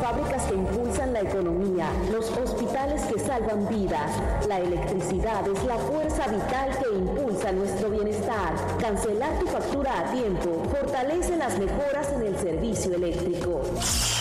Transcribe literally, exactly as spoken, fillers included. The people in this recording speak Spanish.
fábricas que impulsan la economía, los hospitales que salvan vidas. La electricidad es la fuerza vital que impulsa nuestro bienestar. Cancelar tu factura a tiempo fortalece las mejoras en el servicio eléctrico.